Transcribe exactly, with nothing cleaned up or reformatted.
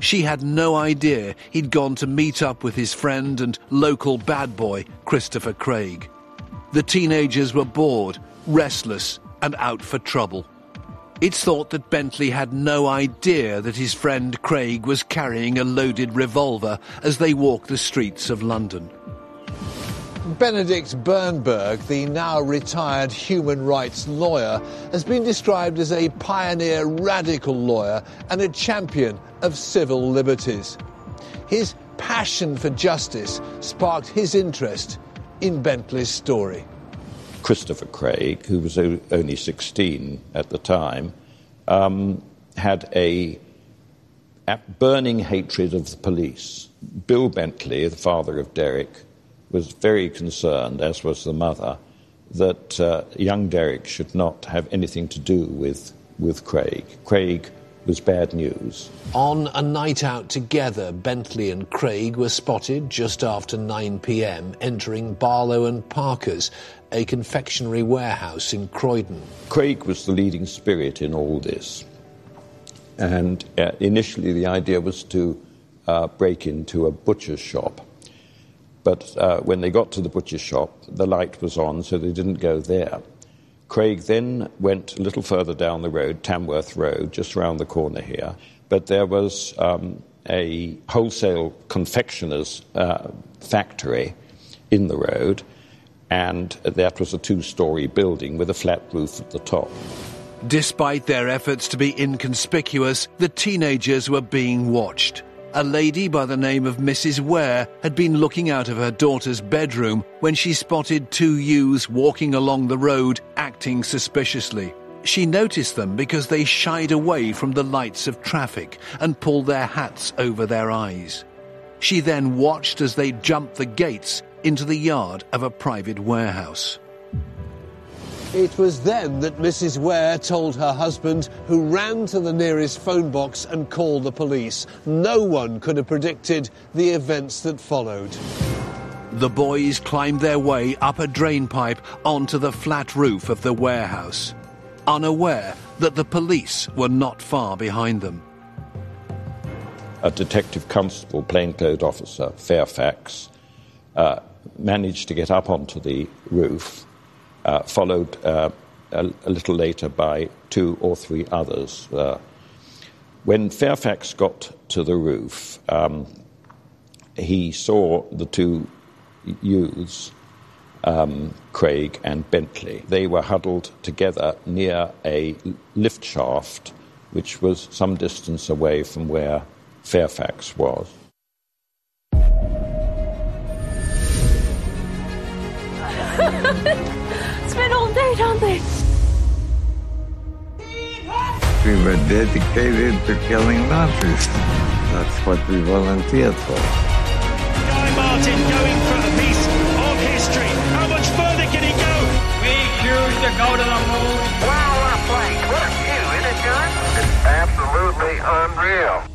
She had no idea he'd gone to meet up with his friend and local bad boy, Christopher Craig. The teenagers were bored, restless, and out for trouble. It's thought that Bentley had no idea that his friend Craig was carrying a loaded revolver as they walked the streets of London. Benedict Bernberg, the now retired human rights lawyer, has been described as a pioneer radical lawyer and a champion of civil liberties. His passion for justice sparked his interest in Bentley's story. Christopher Craig, who was only sixteen at the time, um, had a, a burning hatred of the police. Bill Bentley, the father of Derek, was very concerned, as was the mother, that uh, young Derek should not have anything to do with, with Craig. Craig was bad news. On a night out together, Bentley and Craig were spotted just after nine p.m. entering Barlow and Parker's, a confectionery warehouse in Croydon. Craig was the leading spirit in all this. And uh, initially the idea was to uh, break into a butcher's shop. But uh, when they got to the butcher's shop, the light was on, so they didn't go there. Craig then went a little further down the road, Tamworth Road, just round the corner here. But there was um, a wholesale confectioner's uh, factory in the road, and that was a two-storey building with a flat roof at the top. Despite their efforts to be inconspicuous, the teenagers were being watched. A lady by the name of Missus Ware had been looking out of her daughter's bedroom when she spotted two youths walking along the road, acting suspiciously. She noticed them because they shied away from the lights of traffic and pulled their hats over their eyes. She then watched as they jumped the gates into the yard of a private warehouse. It was then that Missus Ware told her husband, who ran to the nearest phone box and called the police. No one could have predicted the events that followed. The boys climbed their way up a drain pipe onto the flat roof of the warehouse, unaware that the police were not far behind them. A detective constable, plainclothes officer, Fairfax, uh, managed to get up onto the roof, Uh, followed uh, a, a little later by two or three others. Uh, when Fairfax got to the roof, um, he saw the two youths, um, Craig and Bentley. They were huddled together near a lift shaft, which was some distance away from where Fairfax was. It's been all day, don't they? We were dedicated to killing Nazis. That's what we volunteered for. Guy Martin going for a piece of history. How much further can he go? We choose to go to the moon. Wow, what a place. What a view, isn't it, John? It's absolutely unreal.